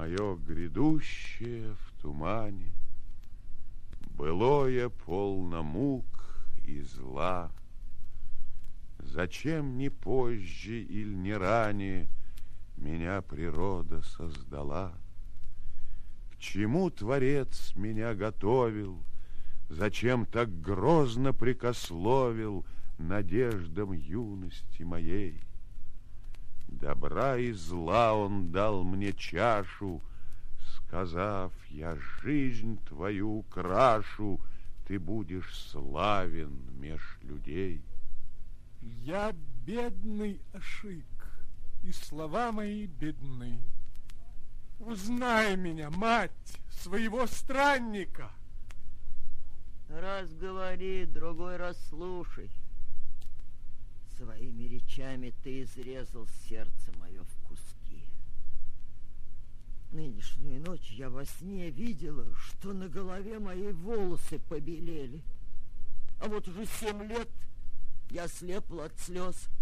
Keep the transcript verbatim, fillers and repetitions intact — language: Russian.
мое грядущее в тумане, былое полно мук и зла. Зачем не позже или не ранее меня природа создала? К чему Творец меня готовил? Зачем так грозно прикословил надеждам юности моей? Добра и зла он дал мне чашу, сказав: я жизнь твою украшу, ты будешь славен меж людей. Я бедный Ашик, и слова мои бедны. Узнай меня, мать, своего странника. Раз говори, другой раз слушай. Своими речами ты изрезал сердце мое в куски. Нынешнюю ночь я во сне видела, что на голове моей волосы побелели. А вот уже семь лет я слепла от слез.